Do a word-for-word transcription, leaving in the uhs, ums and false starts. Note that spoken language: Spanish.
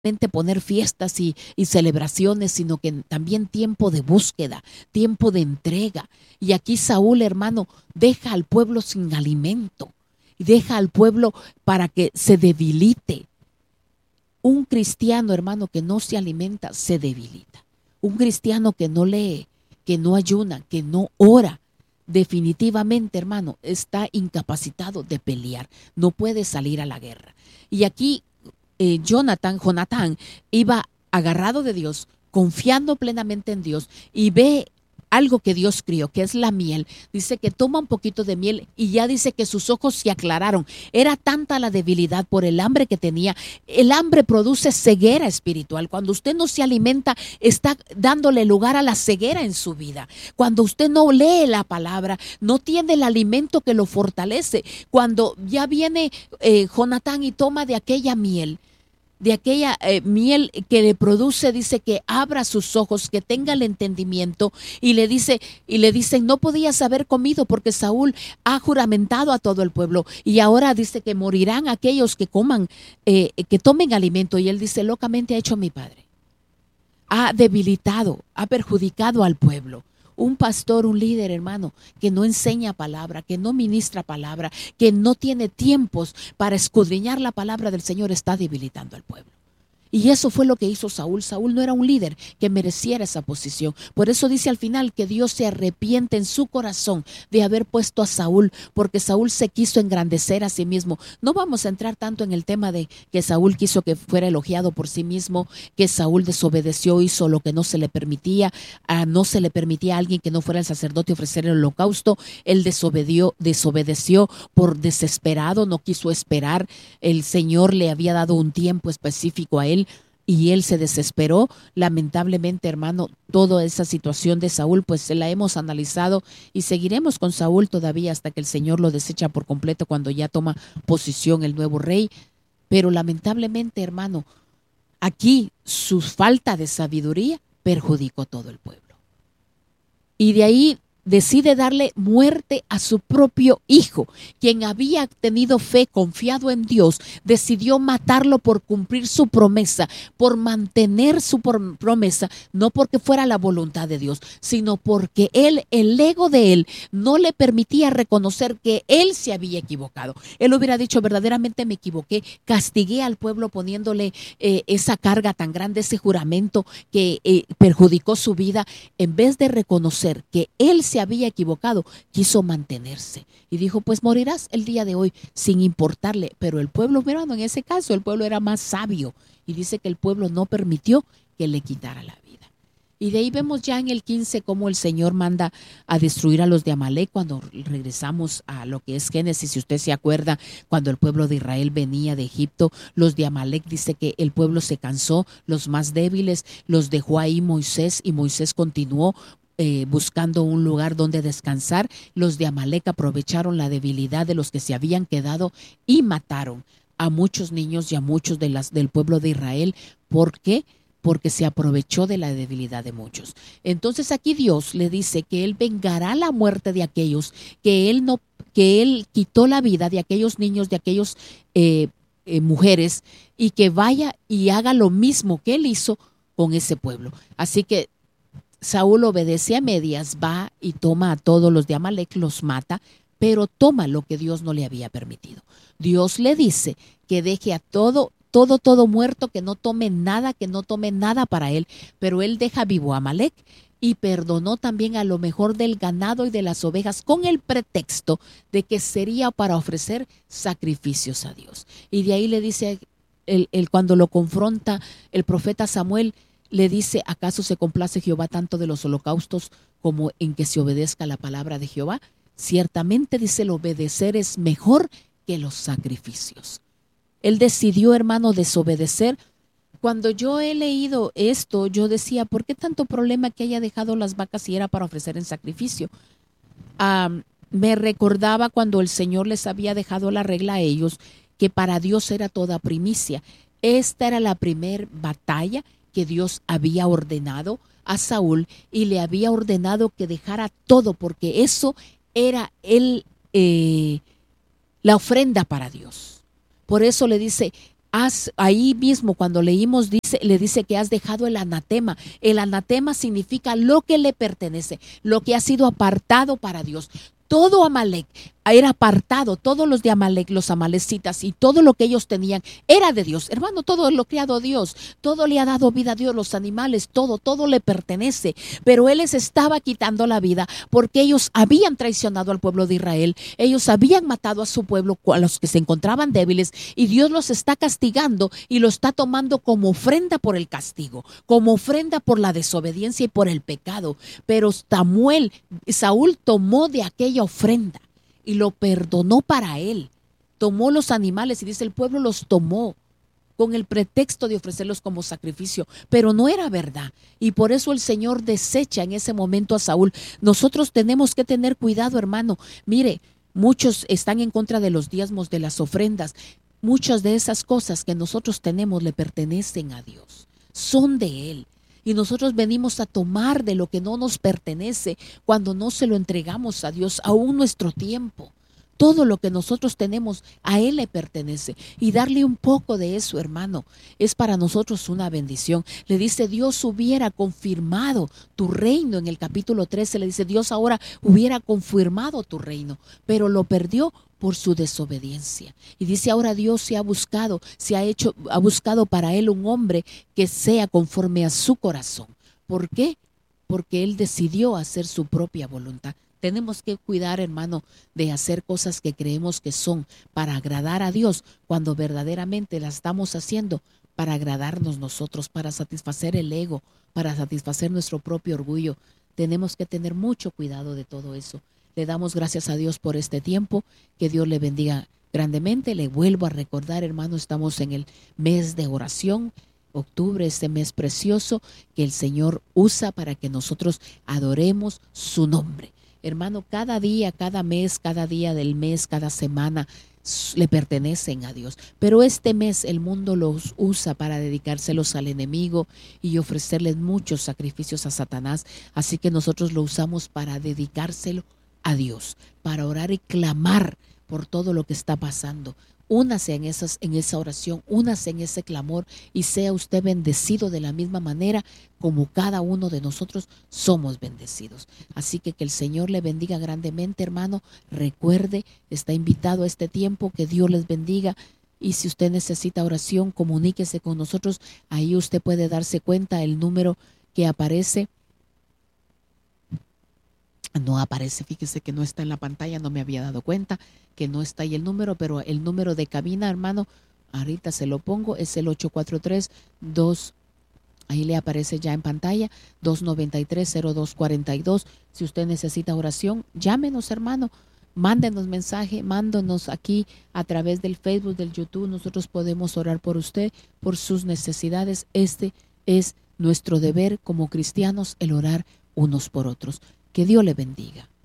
poner fiestas y, y celebraciones, sino que también tiempo de búsqueda, tiempo de entrega. Y aquí Saúl, hermano, deja al pueblo sin alimento y deja al pueblo para que se debilite. Un cristiano, hermano, que no se alimenta, se debilita. Un cristiano que no lee, que no ayuna, que no ora, definitivamente, hermano, está incapacitado de pelear. No puede salir a la guerra. Y aquí eh, Jonathan, Jonatán, iba agarrado de Dios, confiando plenamente en Dios, y ve algo que Dios crió, que es la miel. Dice que toma un poquito de miel y ya dice que sus ojos se aclararon. Era tanta la debilidad por el hambre que tenía. El hambre produce ceguera espiritual. Cuando usted no se alimenta, está dándole lugar a la ceguera en su vida. Cuando usted no lee la palabra, no tiene el alimento que lo fortalece. Cuando ya viene eh, Jonatán y toma de aquella miel, de aquella eh, miel que le produce, dice que abra sus ojos, que tenga el entendimiento, y le dice, y le dicen, no podías haber comido porque Saúl ha juramentado a todo el pueblo, y ahora dice que morirán aquellos que coman, eh, que tomen alimento. Y él dice, locamente ha hecho mi padre. Ha debilitado, ha perjudicado al pueblo. Un pastor, un líder, hermano, que no enseña palabra, que no ministra palabra, que no tiene tiempos para escudriñar la palabra del Señor, está debilitando al pueblo. Y eso fue lo que hizo Saúl. Saúl no era un líder que mereciera esa posición. Por eso dice al final que Dios se arrepiente en su corazón de haber puesto a Saúl, porque Saúl se quiso engrandecer a sí mismo. No vamos a entrar tanto en el tema de que Saúl quiso que fuera elogiado por sí mismo, que Saúl desobedeció, hizo lo que no se le permitía, a no se le permitía a alguien que no fuera el sacerdote ofrecer el holocausto. Él desobedió, desobedeció por desesperado, no quiso esperar. El Señor le había dado un tiempo específico a él, y él se desesperó. Lamentablemente, hermano, toda esa situación de Saúl, pues se la hemos analizado y seguiremos con Saúl todavía hasta que el Señor lo desecha por completo cuando ya toma posición el nuevo rey. Pero lamentablemente, hermano, aquí su falta de sabiduría perjudicó todo el pueblo. Y de ahí decide darle muerte a su propio hijo, quien había tenido fe, confiado en Dios, decidió matarlo por cumplir su promesa, por mantener su promesa, no porque fuera la voluntad de Dios, sino porque él, el ego de él, no le permitía reconocer que él se había equivocado. Él hubiera dicho, verdaderamente me equivoqué, castigué al pueblo poniéndole eh, esa carga tan grande, ese juramento que eh, perjudicó su vida. En vez de reconocer que él se había equivocado, quiso mantenerse y dijo, pues morirás el día de hoy, sin importarle. Pero el pueblo, mirando en ese caso, el pueblo era más sabio, y dice que el pueblo no permitió que le quitara la vida. Y de ahí vemos ya en el quince cómo el Señor manda a destruir a los de Amalek. Cuando regresamos a lo que es Génesis, si usted se acuerda, cuando el pueblo de Israel venía de Egipto, los de Amalek, dice que el pueblo se cansó, los más débiles los dejó ahí Moisés, y Moisés continuó Eh, buscando un lugar donde descansar. Los de Amalek aprovecharon la debilidad de los que se habían quedado y mataron a muchos niños y a muchos de las, del pueblo de Israel. ¿Por qué? Porque se aprovechó de la debilidad de muchos. Entonces aquí Dios le dice que Él vengará la muerte de aquellos que Él, no, que él quitó la vida de aquellos niños, de aquellos eh, eh, mujeres, y que vaya y haga lo mismo que Él hizo con ese pueblo. Así que Saúl obedece a medias, va y toma a todos los de Amalek, los mata, pero toma lo que Dios no le había permitido. Dios le dice que deje a todo, todo, todo muerto, que no tome nada, que no tome nada para él, pero él deja vivo a Amalek y perdonó también a lo mejor del ganado y de las ovejas, con el pretexto de que sería para ofrecer sacrificios a Dios. Y de ahí le dice, el, el, cuando lo confronta el profeta Samuel, le dice, ¿acaso se complace Jehová tanto de los holocaustos como en que se obedezca la palabra de Jehová? Ciertamente, dice, el obedecer es mejor que los sacrificios. Él decidió, hermano, desobedecer. Cuando yo he leído esto, yo decía, ¿por qué tanto problema que haya dejado las vacas si era para ofrecer en sacrificio? Um, me recordaba cuando el Señor les había dejado la regla a ellos, que para Dios era toda primicia. Esta era la primer batalla que Dios había ordenado a Saúl, y le había ordenado que dejara todo, porque eso era el, eh, la ofrenda para Dios. Por eso le dice, Has, ahí mismo cuando leímos dice, le dice que has dejado el anatema. El anatema significa lo que le pertenece, lo que ha sido apartado para Dios. Todo Amalek era apartado, todos los de Amalek, los amalecitas y todo lo que ellos tenían era de Dios. Hermano, todo lo creado Dios, todo le ha dado vida a Dios, los animales, todo, todo le pertenece. Pero Él les estaba quitando la vida porque ellos habían traicionado al pueblo de Israel, ellos habían matado a su pueblo, a los que se encontraban débiles, y Dios los está castigando y lo está tomando como ofrenda por el castigo, como ofrenda por la desobediencia y por el pecado. Pero Samuel, Saúl tomó de aquella ofrenda y lo perdonó para él. Tomó los animales y dice el pueblo los tomó con el pretexto de ofrecerlos como sacrificio, pero no era verdad. Y por eso el Señor desecha en ese momento a Saúl. Nosotros tenemos que tener cuidado, hermano. Mire, muchos están en contra de los diezmos, de las ofrendas. Muchas de esas cosas que nosotros tenemos le pertenecen a Dios, son de Él. Y nosotros venimos a tomar de lo que no nos pertenece cuando no se lo entregamos a Dios, aún nuestro tiempo. Todo lo que nosotros tenemos a Él le pertenece. Y darle un poco de eso, hermano, es para nosotros una bendición. Le dice, Dios hubiera confirmado tu reino. En el capítulo trece le dice, Dios ahora hubiera confirmado tu reino, pero lo perdió por su desobediencia. Y dice, ahora Dios se ha buscado, se ha hecho, ha buscado para Él un hombre que sea conforme a su corazón. ¿Por qué? Porque Él decidió hacer su propia voluntad. Tenemos que cuidar, hermano, de hacer cosas que creemos que son para agradar a Dios, cuando verdaderamente las estamos haciendo para agradarnos nosotros, para satisfacer el ego, para satisfacer nuestro propio orgullo. Tenemos que tener mucho cuidado de todo eso. Le damos gracias a Dios por este tiempo, que Dios le bendiga grandemente. Le vuelvo a recordar, hermano, estamos en el mes de oración, octubre, este mes precioso que el Señor usa para que nosotros adoremos su nombre. Hermano, cada día, cada mes, cada día del mes, cada semana le pertenecen a Dios. Pero este mes el mundo los usa para dedicárselos al enemigo y ofrecerles muchos sacrificios a Satanás. Así que nosotros lo usamos para dedicárselo a Dios, para orar y clamar por todo lo que está pasando. Únase en, esas, en esa oración, únase en ese clamor y sea usted bendecido de la misma manera como cada uno de nosotros somos bendecidos. Así que que el Señor le bendiga grandemente, hermano. Recuerde, está invitado a este tiempo, que Dios les bendiga. Y si usted necesita oración, comuníquese con nosotros. Ahí usted puede darse cuenta el número que aparece. No aparece, fíjese que no está en la pantalla, no me había dado cuenta que no está ahí el número, pero el número de cabina, hermano, ahorita se lo pongo, es el ocho cuatro tres dos, ahí le aparece ya en pantalla, dos nueve tres cero dos cuatro dos. Si usted necesita oración, llámenos, hermano, mándenos mensaje, mándenos aquí a través del Facebook, del YouTube. Nosotros podemos orar por usted, por sus necesidades. Este es nuestro deber como cristianos, el orar unos por otros. Que Dios le bendiga.